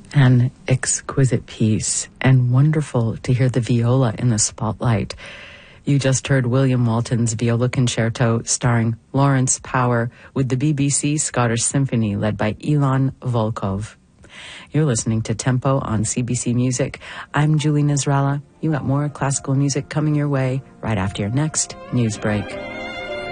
An exquisite piece, and wonderful to hear the viola in the spotlight. You just heard William Walton's Viola Concerto starring Lawrence Power with the BBC Scottish Symphony led by Ilan Volkov. You're listening to Tempo on CBC Music. I'm Julie Nasrallah. You got more classical music coming your way right after your next news break.